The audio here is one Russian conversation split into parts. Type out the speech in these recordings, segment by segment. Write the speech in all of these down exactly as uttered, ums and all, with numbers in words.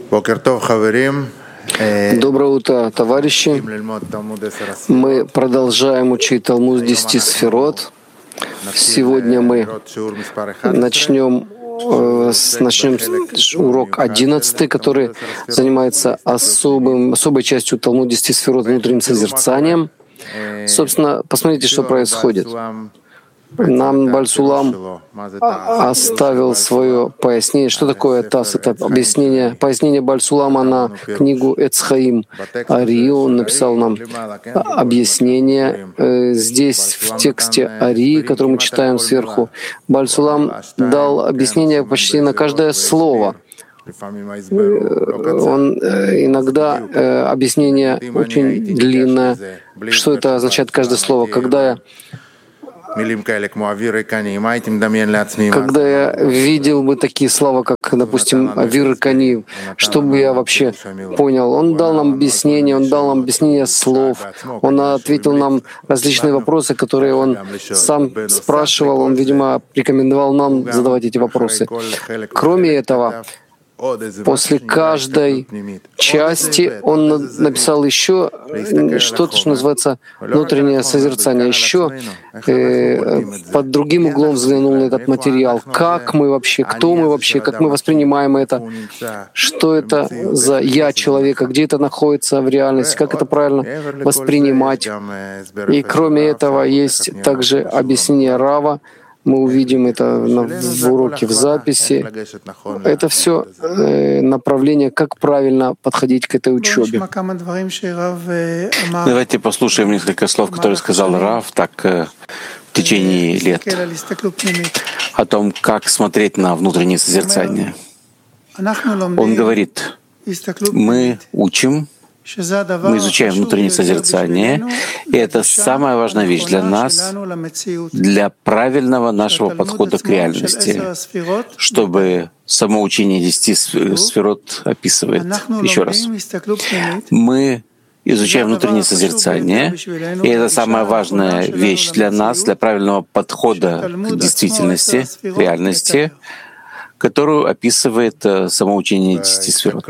Доброе утро, товарищи. Мы продолжаем учить Талмуд десяти сферот. Сегодня мы начнем, э, с, начнем урок одиннадцатый, который занимается особым, особой частью Талмуд десяти сферот, внутренним созерцанием. Собственно, посмотрите, что происходит. Нам Бааль Сулам оставил свое пояснение. Что такое ТАСС? Это объяснение, пояснение Бааль Сулама на книгу Эц Хаим Ари. Он написал нам объяснение. Здесь в тексте Ари, который мы читаем сверху, Бааль Сулам дал объяснение почти на каждое слово. Он иногда э, объяснение очень длинное. Что это означает каждое слово? Когда я Когда я видел бы такие слова, как, допустим, «авир кани», что бы я вообще понял? Он дал нам объяснение, он дал нам объяснение слов, он ответил нам различные вопросы, которые он сам спрашивал, он, видимо, рекомендовал нам задавать эти вопросы. Кроме этого, после каждой части он написал еще что-то, что называется внутреннее созерцание. Еще э, под другим углом взглянул на этот материал. Как мы вообще, кто мы вообще, как мы воспринимаем это, что это за «я» человека, где это находится в реальности, как это правильно воспринимать. И кроме этого есть также объяснение Рава. Мы увидим это в уроке в записи. Это все э, направление, как правильно подходить к этой учебе. Давайте послушаем несколько слов, которые сказал Рав так в течение лет, о том, как смотреть на внутреннее созерцание. Он говорит, мы учим, мы изучаем внутреннее созерцание, и это самая важная вещь для нас, для правильного нашего подхода к реальности, чтобы само учение десяти сферот описывает. Еще раз. Мы изучаем внутреннее созерцание, и это самая важная вещь для нас, для правильного подхода к действительности, к реальности, которую описывает uh, само учение десяти сферот.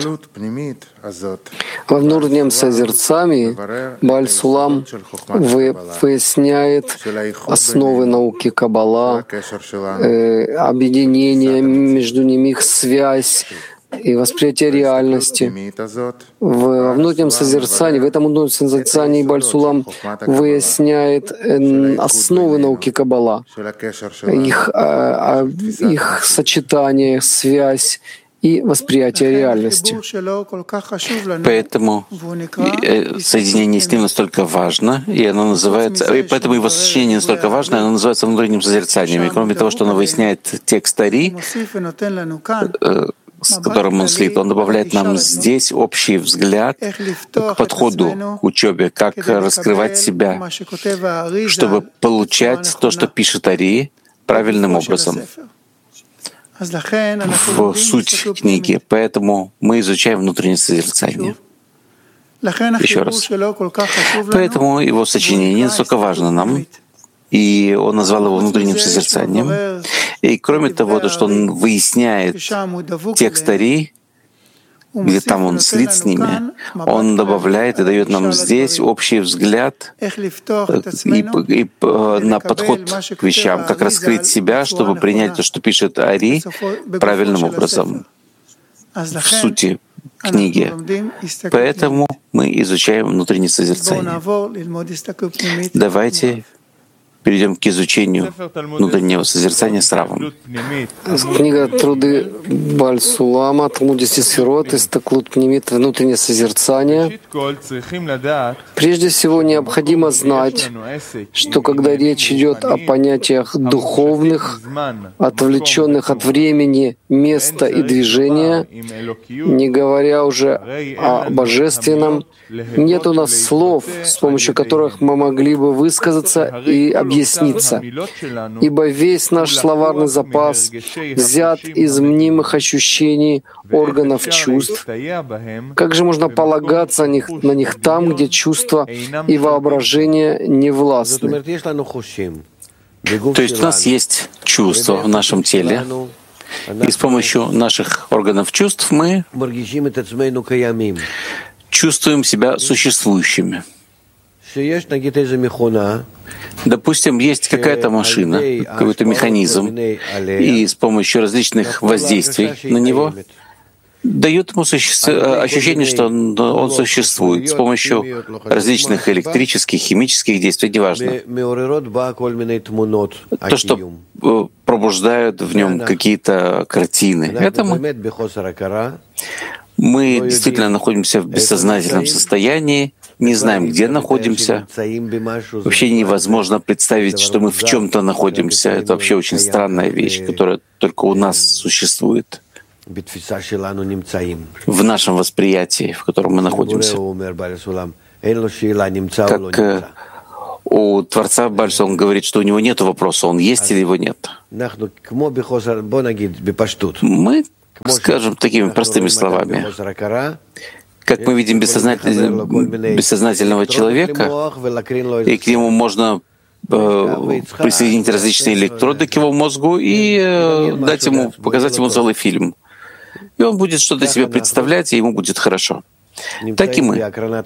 Во внутреннем созерцании Бааль Сулам поясняет основы науки Каббала, э, объединение между ними, их связь и восприятие реальности. В внутреннем созерцании, в этом внутреннем созерцании Бааль Сулам выясняет основы науки Каббала, их, их сочетание, связь и восприятие реальности. Поэтому соединение с ним настолько важно, и оно называется, и поэтому его сочинение настолько важно, и оно называется внутренним созерцанием. И кроме того, что оно выясняет текст Ари, с которым он слит, он добавляет нам здесь общий взгляд к подходу к учебе, как раскрывать себя, чтобы получать то, что пишет Ари, правильным образом, в суть книги. Поэтому мы изучаем внутреннее созерцание. Еще раз. Поэтому его сочинение настолько важно нам, и он назвал его внутренним созерцанием. И кроме того, то, что он выясняет текст Ари, где там он слит с ними, он добавляет и дает нам здесь общий взгляд и, и, на подход к вещам, как раскрыть себя, чтобы принять то, что пишет Ари, правильным образом, в сути книги. Поэтому мы изучаем внутреннее созерцание. Давайте перейдем к изучению внутреннего созерцания с Равом. Книга «Труды Бааль Сулама», Талмуд десяти сферот, Истаклут Пнимит, внутреннее созерцание. Прежде всего, необходимо знать, что когда речь идет о понятиях духовных, отвлеченных от времени, места и движения, не говоря уже о божественном, нет у нас слов, с помощью которых мы могли бы высказаться и объясниться, ибо весь наш словарный запас взят из мнимых ощущений органов чувств. Как же можно полагаться на них, на них там, где чувства и воображение не властны? То есть у нас есть чувства в нашем теле, И с помощью наших органов чувств мы чувствуем себя существующими. Допустим, есть какая-то машина, какой-то механизм, и с помощью различных воздействий на него дает ему суще... ощущение, что он, он существует с помощью различных электрических, химических действий, неважно. То, что пробуждают в нем какие-то картины. Это мы. Мы действительно находимся в бессознательном состоянии, не знаем, где находимся. Вообще невозможно представить, что мы в чем-то находимся. Это вообще очень странная вещь, которая только у нас существует. В нашем восприятии, в котором мы находимся. Как у Творца Бальса, он говорит, что у него нет вопроса, он есть или его нет. Мы скажем такими простыми словами. Как мы видим бессознательного, бессознательного человека, и к нему можно э, присоединить различные электроды к его мозгу и э, дать ему, показать ему целый фильм. И он будет что-то себе представлять, и ему будет хорошо. Так и мы.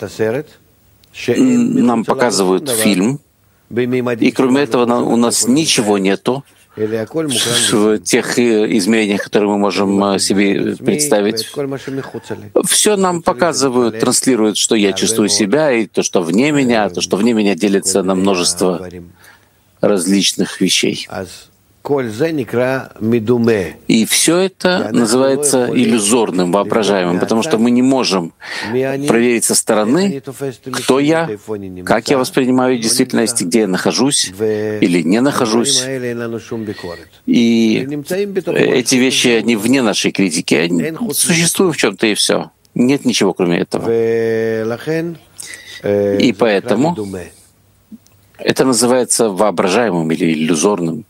Нам показывают фильм, и кроме этого у нас ничего нету в тех измерениях, которые мы можем себе представить. Все нам показывают, транслируют, что я чувствую себя, и то, что вне меня, то, что вне меня делится на множество различных вещей. И все это называется иллюзорным, воображаемым, потому что мы не можем проверить со стороны, кто я, как я воспринимаю действительность, где я нахожусь или не нахожусь. И эти вещи, они вне нашей критики, они существуют в чем-то и все. Нет ничего, кроме этого. И поэтому это называется воображаемым или иллюзорным.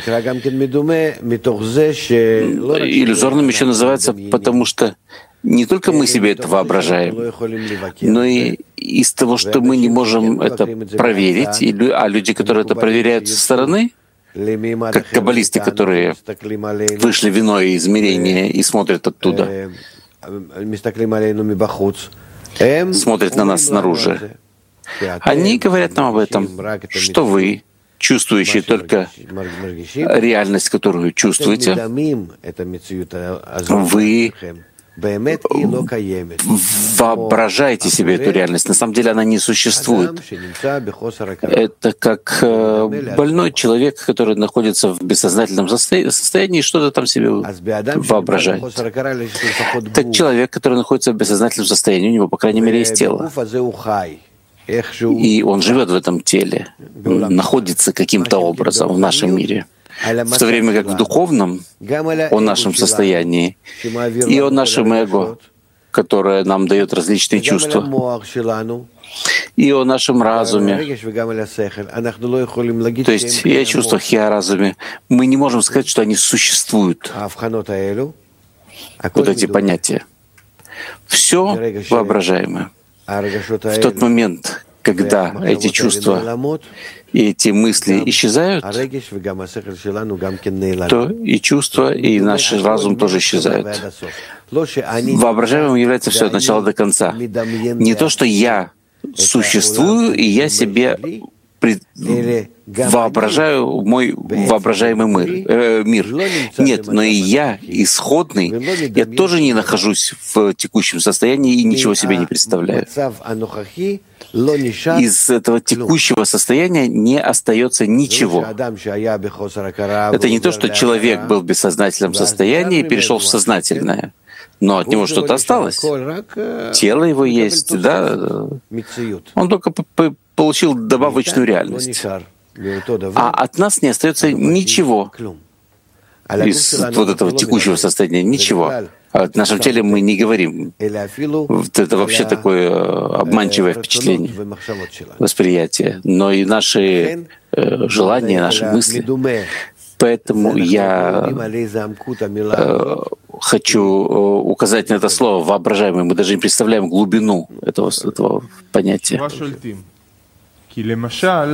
Иллюзорным еще называется, потому что не только мы себе это воображаем, но и из того, что мы не можем это проверить, а люди, которые это проверяют со стороны, как каббалисты, которые вышли в иное измерение и смотрят оттуда, смотрят на нас снаружи, они говорят нам об этом, что вы, чувствующие только реальность, которую чувствуете, вы воображаете себе эту реальность. На самом деле она не существует. Это как больной человек, который находится в бессознательном состоянии и что-то там себе воображает. Так человек, который находится в бессознательном состоянии, у него, по крайней мере, есть тело. И он живет в этом теле, находится каким-то образом в нашем мире. В то время как в духовном, о нашем состоянии и о нашем эго, которое нам дает различные чувства, и о нашем разуме, то есть и о чувствах, и о разуме, мы не можем сказать, что они существуют. Вот эти понятия. Все воображаемое. В тот момент, когда эти чувства и эти мысли исчезают, то и чувства, и наш разум тоже исчезают. Воображаемым является все от начала до конца. Не то, что я существую, и я себе пред... воображаю мой воображаемый мир, э, мир. Нет, но и я, исходный, я тоже не нахожусь в текущем состоянии и ничего себе не представляю. Из этого текущего состояния не остается ничего. Это не то, что человек был в бессознательном состоянии и перешел в сознательное, но от него что-то осталось. Тело его есть, да. Он только получил добавочную реальность. А от нас не остается ничего из вот этого текущего состояния, ничего. А в нашем теле мы не говорим. Это вообще такое обманчивое впечатление, восприятие. Но и наши э, желания, наши мысли. Поэтому я э, хочу указать на это слово «воображаемое». Мы даже не представляем глубину этого, этого понятия.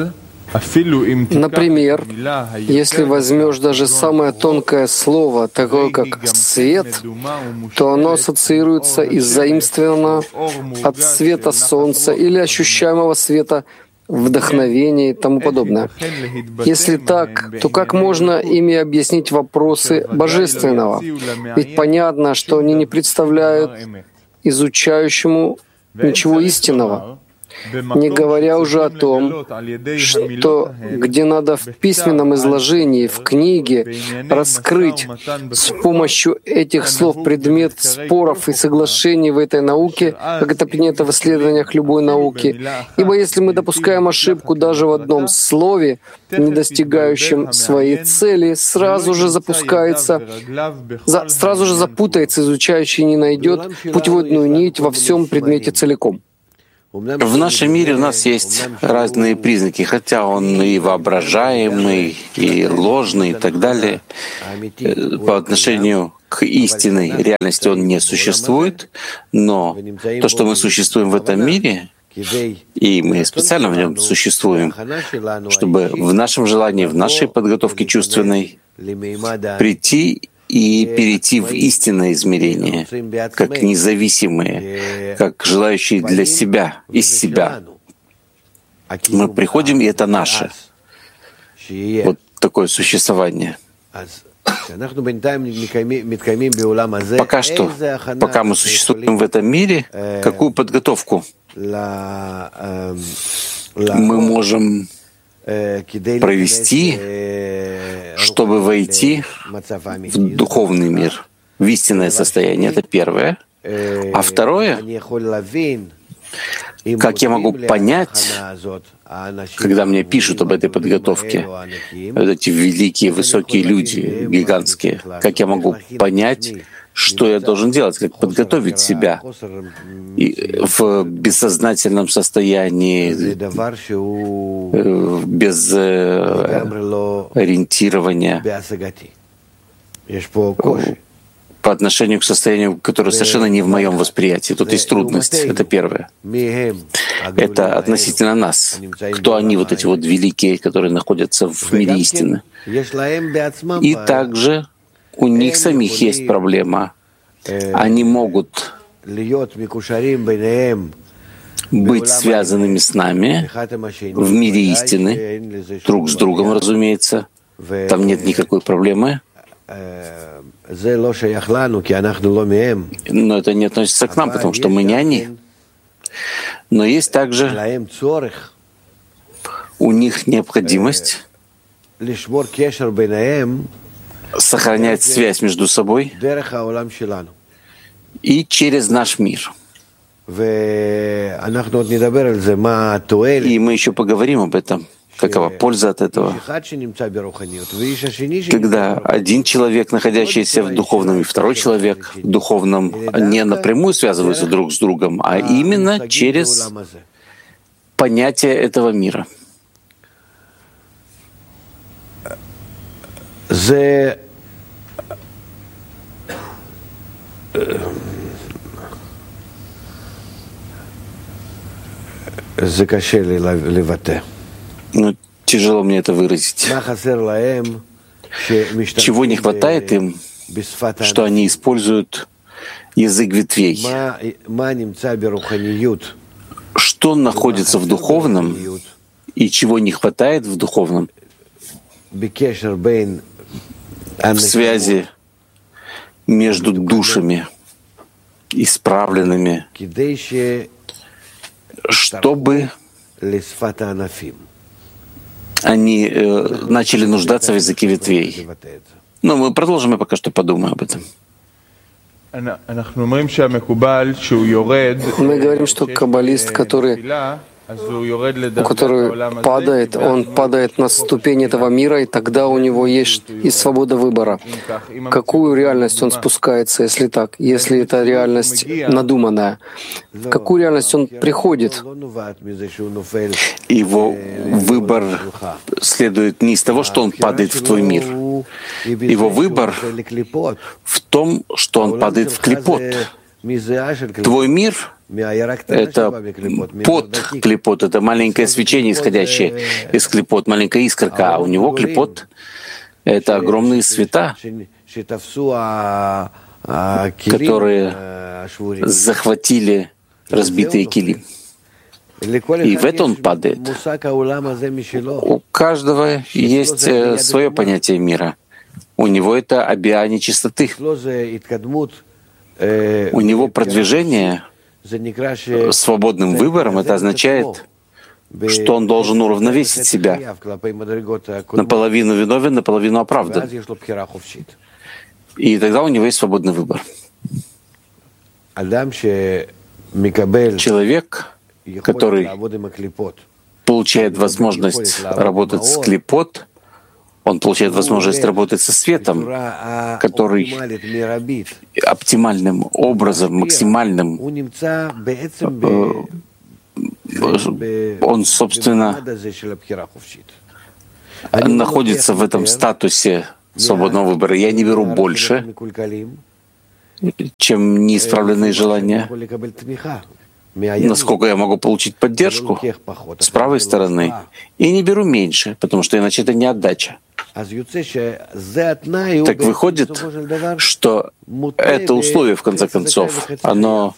Например, если возьмешь даже самое тонкое слово, такое как «свет», то оно ассоциируется и заимствовано от света солнца или ощущаемого света вдохновения и тому подобное. Если так, то как можно ими объяснить вопросы Божественного? Ведь понятно, что они не представляют изучающему ничего истинного. Не говоря уже о том, что где надо в письменном изложении, в книге, раскрыть с помощью этих слов предмет споров и соглашений в этой науке, как это принято в исследованиях любой науки. Ибо если мы допускаем ошибку даже в одном слове, не достигающем своей цели, сразу же запускается, за, сразу же запутается изучающий и не найдет путеводную нить во всем предмете целиком. В нашем мире у нас есть разные признаки, хотя он и воображаемый, и ложный, и так далее. По отношению к истинной реальности он не существует, но то, что мы существуем в этом мире, и мы специально в нем существуем, чтобы в нашем желании, в нашей подготовке чувственной прийти и перейти в истинное измерение, как независимые, как желающие для себя, из себя. Мы приходим, и это наше. Вот такое существование. Пока что, пока мы существуем в этом мире, какую подготовку мы можем провести, чтобы войти в духовный мир, в истинное состояние. Это первое. А второе, как я могу понять, когда мне пишут об этой подготовке, вот эти великие, высокие люди, гигантские, как я могу понять, что я должен делать, как подготовить себя и в бессознательном состоянии, без ориентирования по отношению к состоянию, которое совершенно не в моем восприятии. Тут есть трудность. Это первое. Это относительно нас. Кто они, вот эти вот великие, которые находятся в мире истины. И также у них самих есть проблема. Они могут быть связанными с нами в мире истины, друг с другом, разумеется. Там нет никакой проблемы. Но это не относится к нам, потому что мы не они. Но есть также у них необходимость сохранять связь между собой и через наш мир. И мы еще поговорим об этом, какова польза от этого. Когда один человек, находящийся в духовном, и второй человек в духовном, не напрямую связываются друг с другом, а именно через понятие этого мира. זה זה קשה לי לבטא. Ну, тяжело мне это выразить. Чего не хватает им, что они используют язык ветвей? Что находится в духовном и чего не хватает в духовном? В связи между душами, исправленными, чтобы они э, начали нуждаться в языке ветвей. Но мы продолжим, и пока что подумаем об этом. Мы говорим, что каббалист, который который падает, он падает на ступень этого мира, и тогда у него есть и свобода выбора. В какую реальность он спускается, если так, если это реальность надуманная? В какую реальность он приходит? Его выбор следует не из того, что он падает в твой мир. Его выбор в том, что он падает в клипот. Твой мир Это под клипот, это маленькое свечение, исходящее из клипот, маленькая искорка, а у него клипот — это огромные света, которые захватили разбитые кили. И в это он падает. У каждого есть свое понятие мира. У него это обиа нечистоты. У него продвижение свободным выбором, это означает, что он должен уравновесить себя. Наполовину виновен, наполовину оправдан. И тогда у него есть свободный выбор. Человек, который получает возможность работать с клипот, он получает возможность работать со светом, который оптимальным образом, максимальным, он, собственно, находится в этом статусе свободного выбора. Я не беру больше, чем неисправленные желания. Насколько я могу получить поддержку с правой стороны, и не беру меньше, потому что иначе это не отдача. Так выходит, что это условие, в конце концов, оно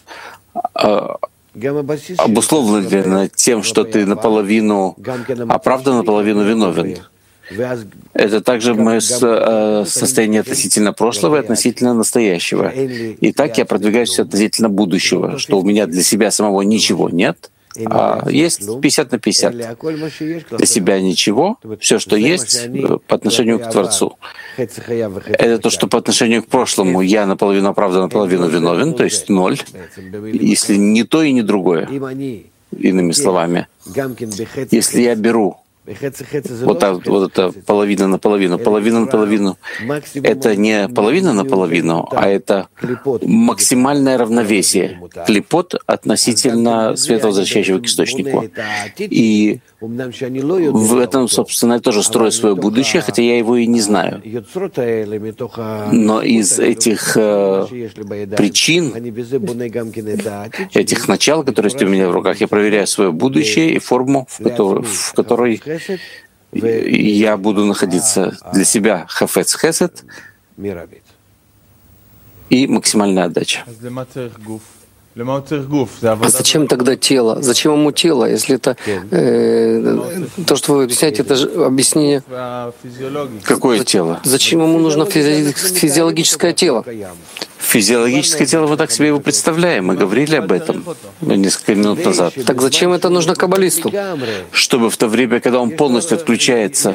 обусловлено тем, что ты наполовину оправдан, наполовину виновен. Это также мое состояние относительно прошлого и относительно настоящего. И так я продвигаюсь относительно будущего, что у меня для себя самого ничего нет, а есть пятьдесят на пятьдесят. Для себя ничего, все, что есть, по отношению к Творцу. Это то, что по отношению к прошлому я наполовину оправдан, наполовину виновен, то есть ноль, если не то и не другое. Иными словами, если я беру Вот, так, вот это половина на половину, половина на половину. Это не половина на половину, а это максимальное равновесие. Клипот относительно света, возвращающего к источнику. И в этом, собственно, я тоже строю свое будущее, хотя я его и не знаю. Но из этих э, причин, этих начал, которые есть у меня в руках, я проверяю свое будущее и форму, в которой, в которой я буду находиться для себя хафец хесед и максимальная отдача. А зачем тогда тело? Зачем ему тело, если это э, то, что вы объясняете, это же объяснение? Какое тело? Зачем ему нужно физи- физиологическое тело? Физиологическое тело мы так себе его представляем. Мы говорили об этом несколько минут назад. Так зачем это нужно каббалисту? Чтобы в то время, когда он полностью отключается,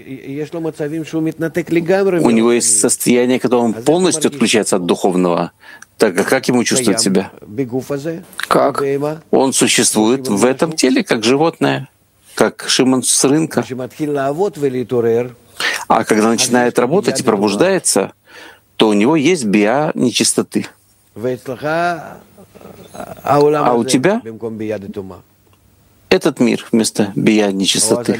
у него есть состояние, когда он полностью отключается от духовного. Так а как ему чувствовать себя? Как? Он существует в этом теле, как животное, как Шимон с рынка. А когда начинает работать и пробуждается, то у него есть биа нечистоты. А у тебя этот мир вместо биа нечистоты.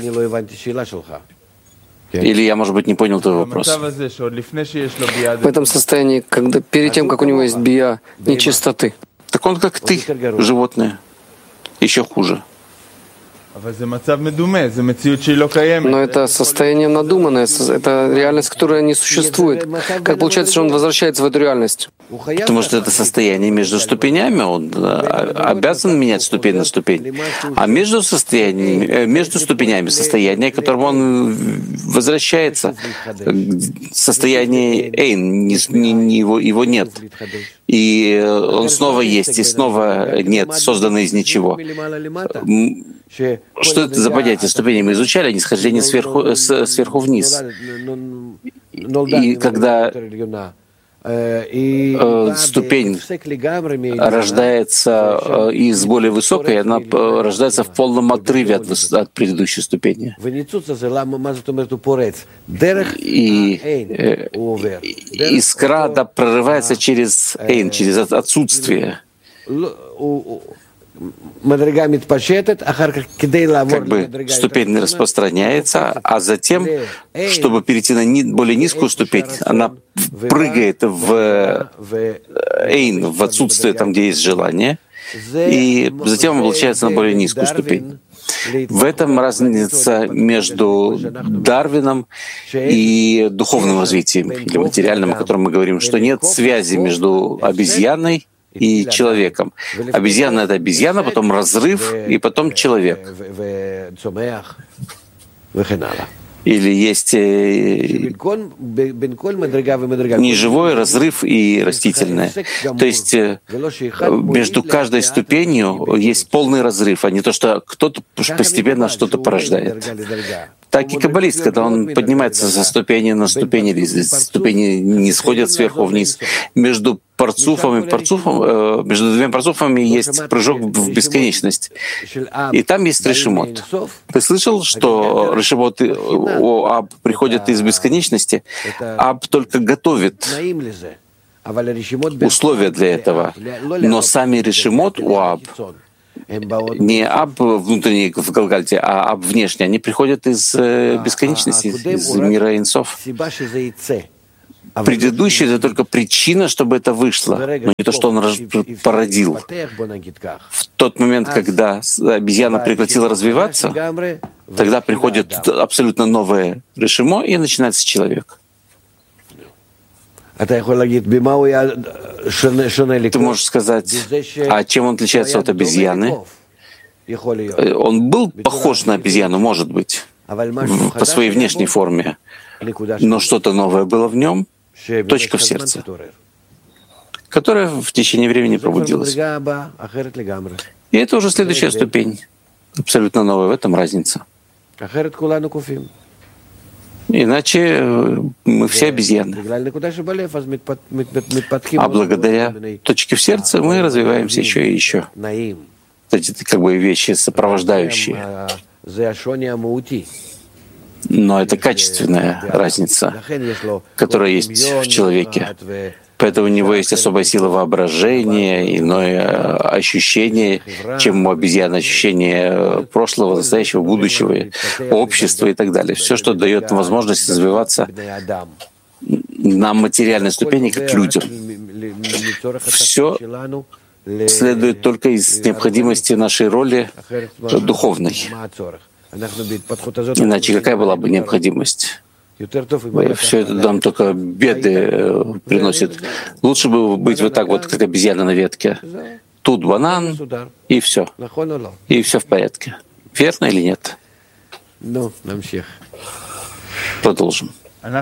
Или я, может быть, не понял твой вопрос. В этом состоянии, когда перед тем, как у него есть биа нечистоты. Так он как ты, животное, еще хуже. Но это состояние надуманное, это реальность, которая не существует. Как получается, что он возвращается в эту реальность? Потому что это состояние между ступенями, он обязан менять ступень на ступень. А между, состояниями, между ступенями состояние, к которому он возвращается, состояние эйн, не, не, его, его нет. И он снова есть, и снова нет, созданный из ничего. Что это за понятие ступени? Мы изучали нисхождение сверху, сверху вниз. И когда э, ступень рождается э, из более высокой, она э, рождается в полном отрыве от, от предыдущей ступени. И э, искра да, прорывается через эйн, через отсутствие. Как бы ступень распространяется, а затем, чтобы перейти на ни, более низкую ступень, она прыгает в эйн, в отсутствие там, где есть желание, и затем облачается на более низкую ступень. В этом разница между Дарвином и духовным развитием, или материальным, о котором мы говорим, что нет связи между обезьяной и человеком. Обезьяна — это обезьяна, потом разрыв, и потом человек. Или есть неживой разрыв и растительное. То есть между каждой ступенью есть полный разрыв, а не то, что кто-то постепенно что-то порождает. Так и каббалист, когда он поднимается со ступени на ступень, или ступени не сходят сверху вниз, между парцуфом и парцуфом, э, между двумя парцуфами есть прыжок в бесконечность. И там есть решимот. Ты слышал, что решимот у Аб приходят из бесконечности? Аб только готовит условия для этого. Но сами решимот у Аб, не Аб внутренний в Галгальте, а Аб внешний, они приходят из бесконечности, из мира Инсов. Предыдущий — это только причина, чтобы это вышло, но не то, что он породил. В тот момент, когда обезьяна прекратила развиваться, тогда приходит абсолютно новое решимо, и начинается человек. Ты можешь сказать, а чем он отличается от обезьяны? Он был похож на обезьяну, может быть, по своей внешней форме, но что-то новое было в нем, точка в сердце, которая в течение времени пробудилась. И это уже следующая ступень, абсолютно новая, в этом разница. Иначе мы все обезьяны. А благодаря точке в сердце мы развиваемся еще и еще. Эти как бы вещи сопровождающие. Но это качественная разница, которая есть в человеке. Поэтому у него есть особая сила воображения, иное ощущение, чем у обезьяны, ощущение прошлого, настоящего, будущего, общества и так далее. Все, что дает возможность развиваться на материальной ступени, как людям. Все следует только из необходимости нашей роли духовной. Иначе какая была бы необходимость? Все это нам только беды приносит. Лучше бы быть вот так вот, как обезьяна на ветке. Тут банан, и все. И все в порядке. Верно или нет? Продолжим.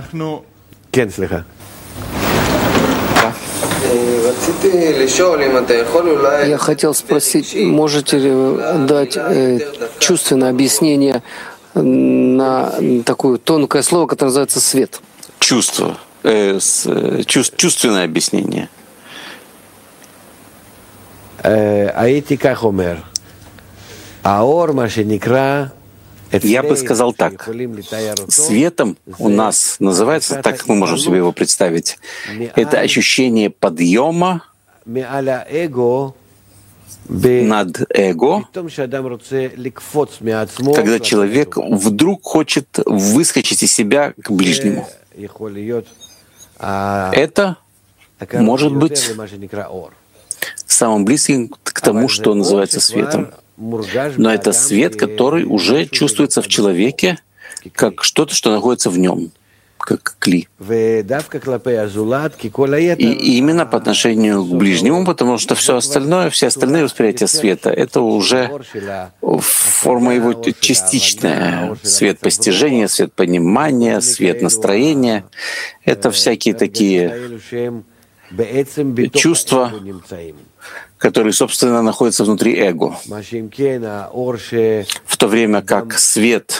Я хотел спросить, можете ли вы дать э, чувственное объяснение на такое тонкое слово, которое называется свет? Чувство. Э, с, чувств, чувственное объяснение. Я бы сказал так. Светом у нас называется, так как мы можем себе его представить, это ощущение подъема над эго, когда человек вдруг хочет выскочить из себя к ближнему. Это может быть самым близким к тому, что называется светом. Но это свет, который уже чувствуется в человеке как что-то, что находится в нем, как кли. И именно по отношению к ближнему, потому что все остальное, все остальные восприятия света — это уже форма его частичная. Свет постижения, свет понимания, свет настроения — это всякие такие чувства, которые, собственно, находятся внутри эго. В то время как свет,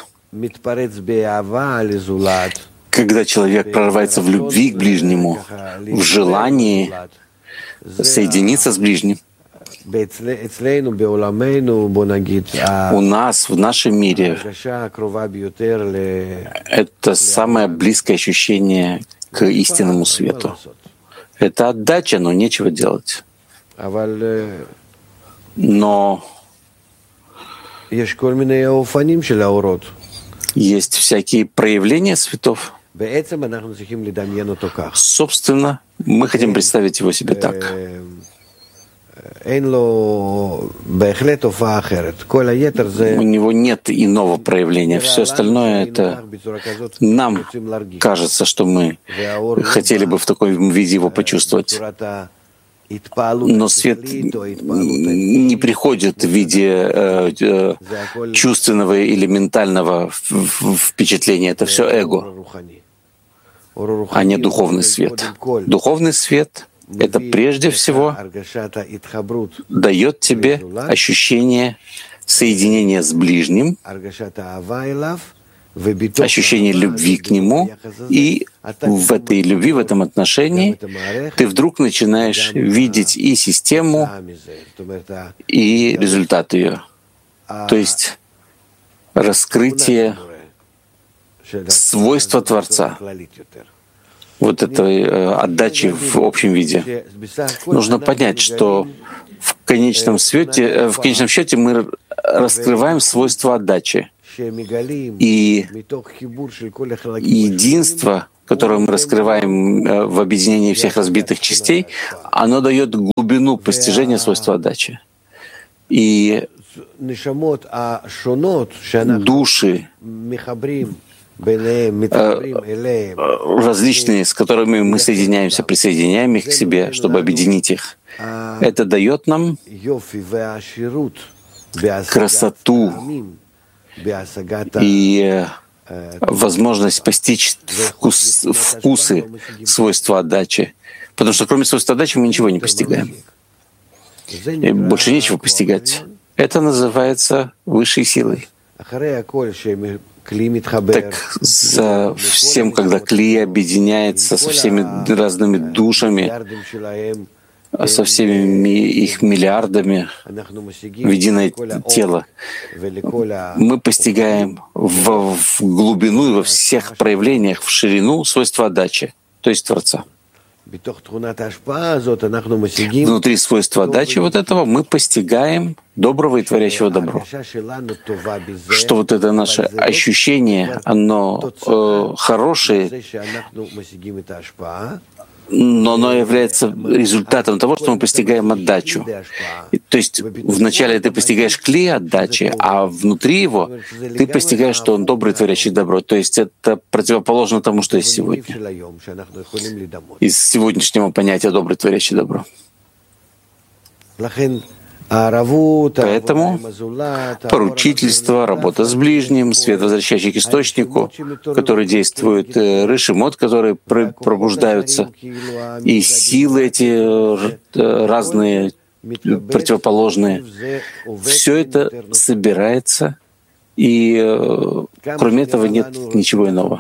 когда человек прорывается в любви к ближнему, в желании соединиться с ближним, у нас, в нашем мире, это самое близкое ощущение к истинному свету. Это отдача, но нечего делать. Но есть всякие проявления светов. Собственно, мы хотим представить его себе так. него нет иного проявления. Все остальное — это нам кажется, что мы хотели бы в таком виде его почувствовать. Но свет не приходит в виде э, э, чувственного или ментального впечатления. Это все эго, а не духовный свет. Духовный свет — это прежде всего дает тебе ощущение соединения с ближним, ощущение любви к нему, и в этой любви, в этом отношении ты вдруг начинаешь видеть и систему, и результат ее. То есть раскрытие свойства Творца, вот этой отдачи в общем виде. Нужно понять, что в конечном счете, в конечном счете мы раскрываем свойства отдачи. И единство, которое мы раскрываем в объединении всех разбитых частей, оно дает глубину постижения свойства отдачи. И души различные, с которыми мы соединяемся, присоединяем их к себе, чтобы объединить их, это дает нам красоту и возможность постичь вкус, вкусы свойства отдачи. Потому что кроме свойства отдачи мы ничего не постигаем. И больше нечего постигать. Это называется высшей силой. Так за всем, когда клей объединяется со всеми разными душами, со всеми их миллиардами в единое тело, мы постигаем в, в глубину и во всех проявлениях, в ширину свойства отдачи, то есть Творца. Внутри свойства отдачи вот этого мы постигаем доброго и творящего добро. Что вот это наше ощущение, оно э, хорошее, но оно является результатом того, что мы постигаем отдачу. То есть вначале ты постигаешь клей отдачи, а внутри его ты постигаешь, что он добрый, творящий добро. То есть это противоположно тому, что есть сегодня. Из сегодняшнего понятия добрый, творящий добро. Поэтому поручительство, работа с ближним, свет, возвращающий к источнику, который действует, ришимот, которые пробуждаются, и силы эти разные, противоположные, все это собирается, и кроме этого нет ничего иного.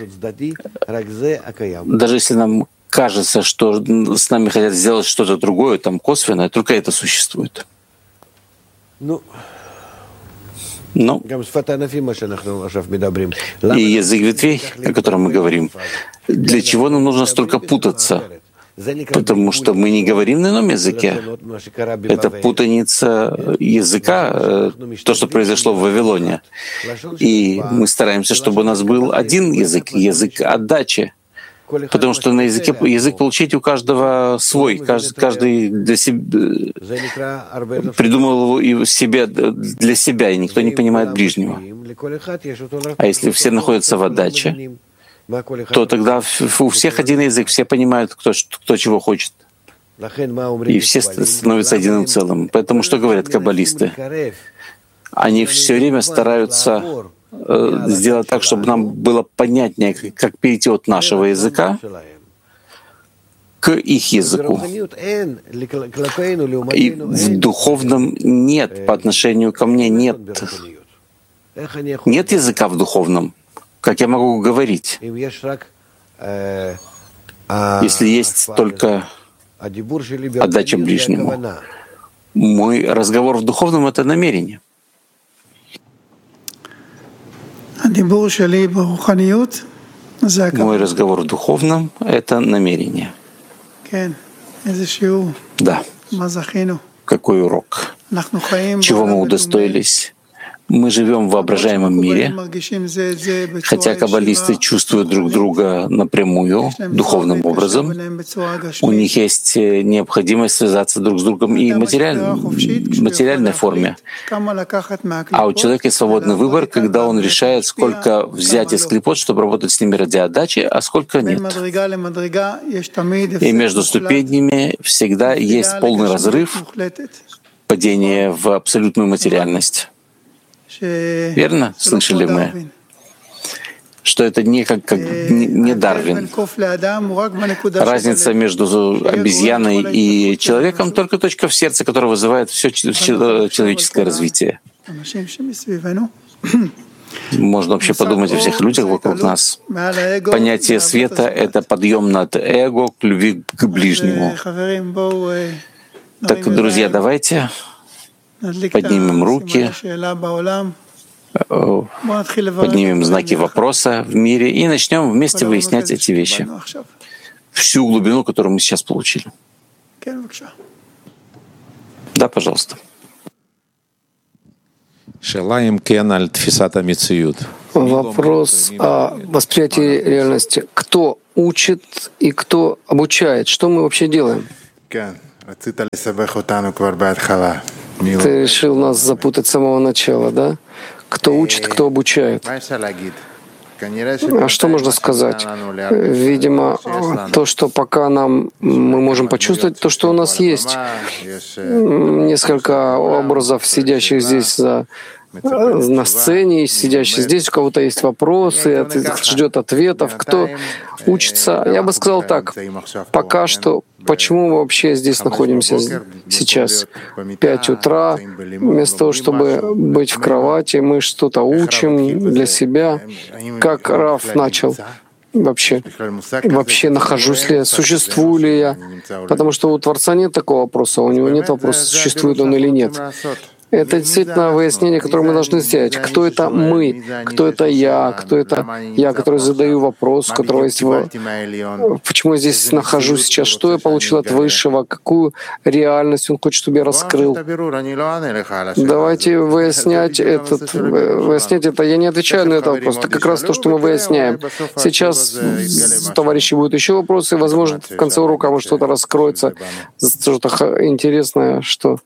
Даже если нам кажется, что с нами хотят сделать что-то другое, там косвенное, только это существует. Ну, и язык ветвей, о котором мы говорим, для чего нам нужно столько путаться? Потому что мы не говорим на ином языке. Это путаница языка, то, что произошло в Вавилоне. И мы стараемся, чтобы у нас был один язык, язык отдачи. Потому что на языке язык получить у каждого свой, каждый, каждый для себя придумал его себе для себя, и никто не понимает ближнего. А если все находятся в отдаче, то тогда у всех один язык, все понимают, кто, кто чего хочет. И все становятся единым целым. Поэтому что говорят каббалисты? Они все время стараются сделать так, чтобы нам было понятнее, как перейти от нашего языка к их языку. И в духовном нет, по отношению ко мне нет. Нет языка в духовном. Как я могу говорить? Если есть только отдача ближнему. Мой разговор в духовном — это намерение. Мой разговор в духовном — это намерение. Да. Какой урок? Чего мы удостоились? Мы живем в воображаемом мире, хотя каббалисты чувствуют друг друга напрямую, духовным образом. У них есть необходимость связаться друг с другом и в материальной форме. А у человека есть свободный выбор, когда он решает, сколько взять из клипот, чтобы работать с ними ради отдачи, а сколько нет. И между ступенями всегда есть полный разрыв, падение в абсолютную материальность. Верно? Слышали мы, что это не как, как не Дарвин. Разница между обезьяной и человеком только точка в сердце, которая вызывает все человеческое развитие. Можно вообще подумать о всех людях вокруг нас. Понятие света — это подъем над эго к любви к ближнему. Так, друзья, давайте поднимем руки, поднимем знаки вопроса в мире и начнем вместе выяснять эти вещи. Всю глубину, которую мы сейчас получили. Да, пожалуйста. Вопрос о восприятии реальности. Кто учит и кто обучает? Что мы вообще делаем? Ты решил нас запутать с самого начала, да? Кто учит, кто обучает? А что можно сказать? Видимо, то, что пока нам мы можем почувствовать, то, что у нас есть. Несколько образов, сидящих здесь за на сцене, сидящий здесь, у кого-то есть вопросы, ждет ответов. Кто учится? Я бы сказал так, пока что, почему мы вообще здесь находимся сейчас? Пять утра, вместо того, чтобы быть в кровати, мы что-то учим для себя. Как Рав начал вообще? Вообще нахожусь ли я, существую ли я? Потому что у Творца нет такого вопроса, у него нет вопроса, существует он или нет. Это действительно выяснение, которое мы должны сделать. Кто это мы? Кто это я? Кто это я, который задаю вопрос, у которого есть... Почему я здесь нахожусь сейчас? Что я получил от Высшего? Какую реальность он хочет, чтобы я раскрыл? Давайте выяснять, этот, выяснять это. Я не отвечаю на этот вопрос. Это как раз то, что мы выясняем. Сейчас у товарищей будут еще вопросы. Возможно, в конце урока может что-то раскроется, что-то интересное, что...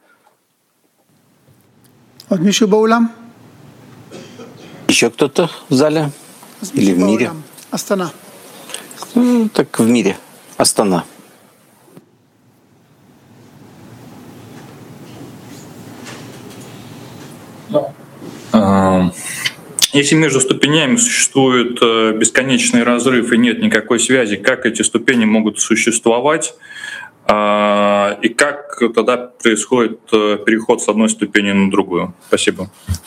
Еще кто-то в зале или в мире? Ну, так в мире. Астана. Если между ступенями существует бесконечный разрыв и нет никакой связи, как эти ступени могут существовать? И как тогда происходит переход с одной ступени на другую? Спасибо.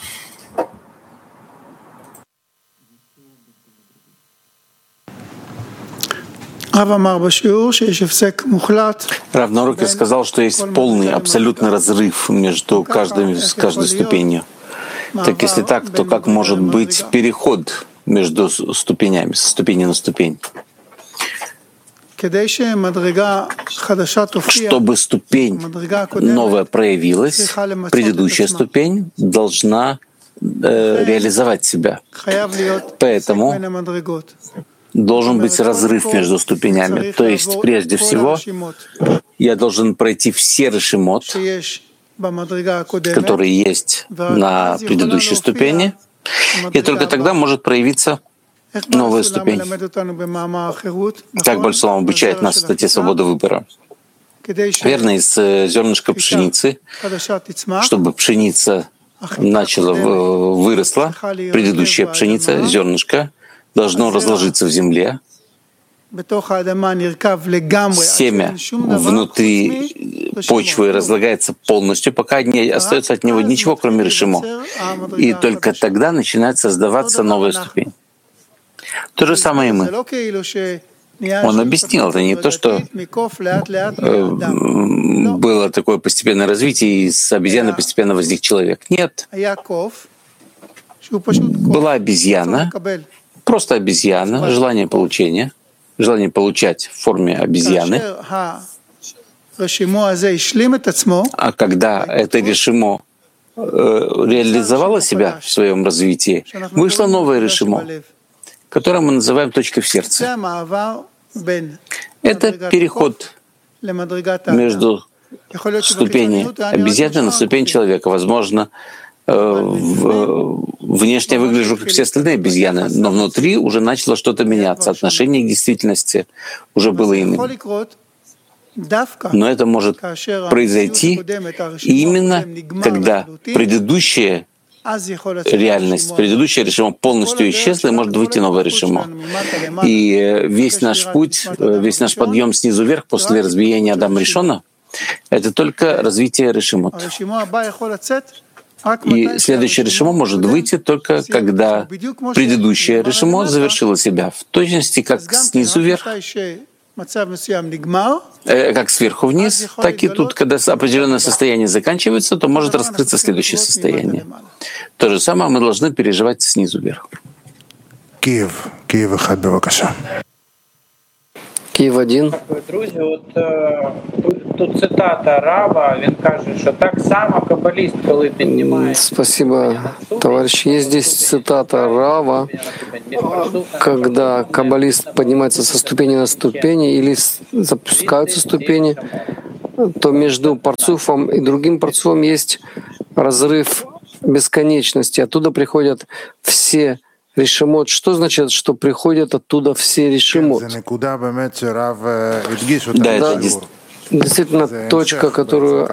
Рав на уроке сказал, что есть полный, абсолютный разрыв между каждой, каждой ступенью. Так если так, то как может быть переход между ступенями, со ступени на ступень? Чтобы ступень новая проявилась, предыдущая ступень должна э, реализовать себя. Поэтому должен быть разрыв между ступенями. То есть, прежде всего, я должен пройти все решимот, которые есть на предыдущей ступени, и только тогда может проявиться новая ступень. Как Бальсулам обучает нас в статье «Свобода выбора». Верно, из зернышка пшеницы, чтобы пшеница начала, выросла, предыдущая пшеница, зернышко, должно разложиться в земле. Семя внутри почвы разлагается полностью, пока не остается от него ничего, кроме решимо. И только тогда начинает создаваться новая ступень. То же самое и мы. Он объяснил, это не то, что э, было такое постепенное развитие, и с обезьяны постепенно возник человек. Нет. Была обезьяна, просто обезьяна, желание получения, желание получать в форме обезьяны. А когда это решимо реализовало себя в своем развитии, вышло новое решимо, которое мы называем точкой в сердце. Это переход между ступеней обезьяны на ступень человека. Возможно, внешне я выгляжу, как все остальные обезьяны, но внутри уже начало что-то меняться. Отношение к действительности уже было иным. Но это может произойти именно когда предыдущая реальность, предыдущее решимо полностью исчезла, и может выйти новое решимо. И весь наш путь, весь наш подъем снизу вверх после разбиения Адама Ришона — это только развитие решимот. И следующее решимо может выйти только когда предыдущее решимо завершило себя, в точности как снизу вверх, как сверху вниз, так и тут, когда определенное состояние заканчивается, то может раскрыться следующее состояние. То же самое мы должны переживать снизу вверх. Киев, Киев один, бевакаша. Київ один. Друзі, от тут цитата Рава, він каже, що так само каббаліст, коли піднімає. Спасибо, товарищ. Есть здесь цитата Рава, когда каббалист поднимается со ступени на ступени или запускаются ступени, то между парцуфом и другим парцуфом есть разрыв бесконечности. Оттуда приходят все решимот. Что значит, что приходят оттуда все решимот? Да, это действительно точка, которую,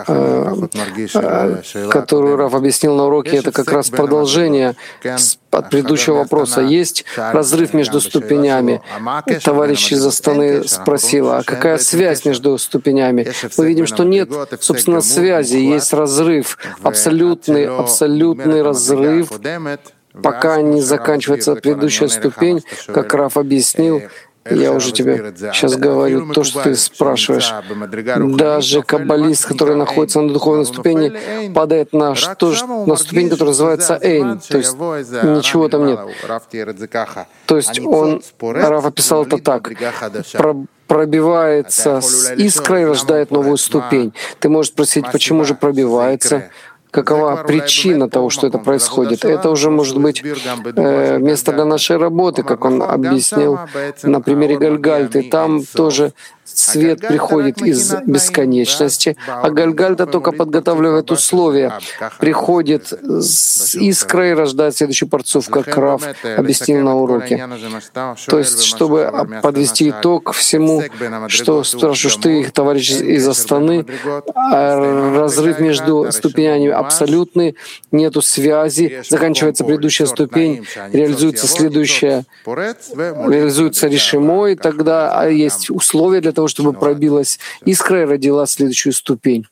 которую Рав объяснил на уроке, это как раз продолжение от предыдущего вопроса. Есть разрыв между ступенями. Товарищ из Астаны спросил, а какая связь между ступенями? Мы видим, что нет, собственно, связи, есть разрыв, абсолютный, абсолютный разрыв, пока не заканчивается предыдущая ступень, как Рав объяснил. Я уже тебе сейчас говорю то, что ты спрашиваешь. Даже каббалист, который находится на духовной ступени, падает на, что, на ступень, которая называется Эйн. То есть ничего там нет. То есть он, Рав описал это так. Пробивается с искрой и рождает новую ступень. Ты можешь спросить, почему же пробивается? Какова причина того, что это происходит? Это уже может быть э, место для нашей работы, как он объяснил на примере Гальгальты. Там тоже свет приходит из бесконечности, а Гальгальта только подготавливает условия. Приходит с искрой и рождает следующий парцуф, как Рав объяснил на уроке. То есть, чтобы подвести итог всему, что спрашиваешь ты, товарищ из Астаны, разрыв между ступенями абсолютный, нету связи, заканчивается предыдущая ступень, реализуется следующая, реализуется решимо, и тогда есть условия для того, чтобы пробилась искра и родила следующую ступень.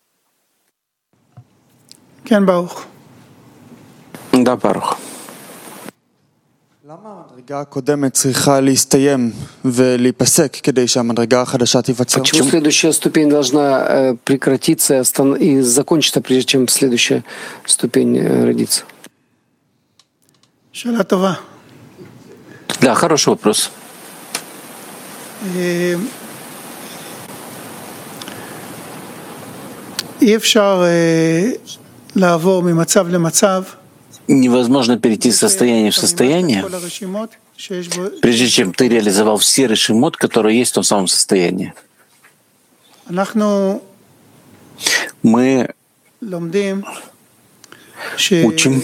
Да, Барух. Почему следующая ступень должна э, прекратиться и закончиться, прежде чем следующая ступень э, родится? Да, хороший вопрос. Невозможно перейти из состояния в состояние, прежде чем ты реализовал все решимот, которые есть в том самом состоянии. Мы учим,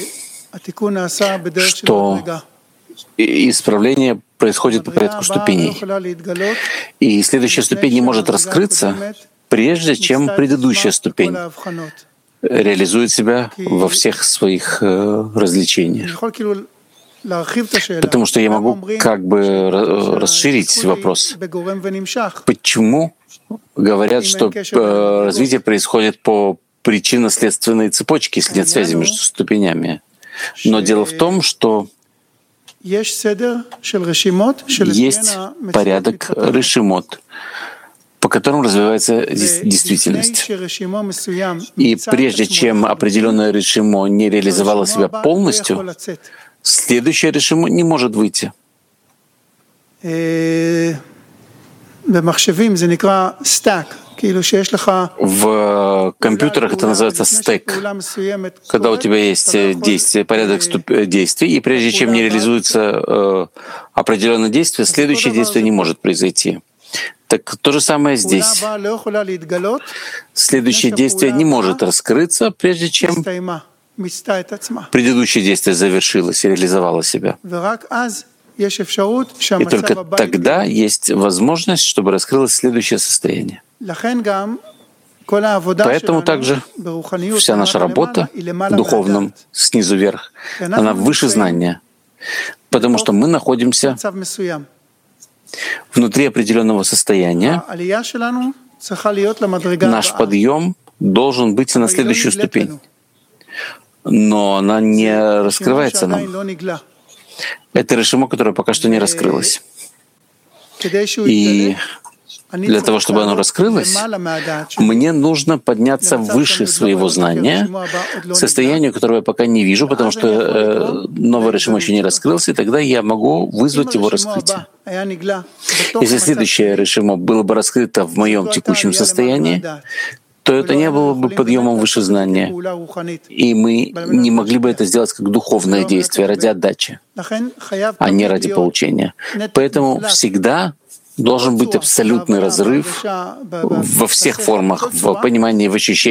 что исправление происходит по порядку ступеней. И следующая ступень не может раскрыться, прежде чем предыдущая ступень реализует себя во всех своих э, развлечениях. Потому что я могу как бы расширить вопрос. Почему говорят, что э, развитие происходит по причинно-следственной цепочке, если нет связи между ступенями? Но дело в том, что есть порядок решимот, по которым развивается действительность. И прежде чем определенное решимо не реализовало себя полностью, следующее решимо не может выйти. В компьютерах это называется стек, когда у тебя есть действие, порядок действий, и прежде чем не реализуется э, определенное действие, следующее действие не может произойти. Так то же самое здесь. Следующее действие не может раскрыться, прежде чем предыдущее действие завершилось и реализовало себя. И только тогда есть возможность, чтобы раскрылось следующее состояние. Поэтому также вся наша работа в духовном, снизу вверх, она выше знания, потому что мы находимся внутри определенного состояния. Наш подъем должен быть на следующую ступень, но она не раскрывается нам. Это решимо, которое пока что не раскрылось. И для того, чтобы оно раскрылось, мне нужно подняться выше своего знания, к состоянию, которого я пока не вижу, потому что э, новый решимо еще не раскрылся, и тогда я могу вызвать его раскрытие. Если следующее решимо было бы раскрыто в моем текущем состоянии, то это не было бы подъемом выше знания, и мы не могли бы это сделать как духовное действие ради отдачи, а не ради получения. Поэтому всегда должен быть абсолютный разрыв во всех формах, в понимании, в ощущении,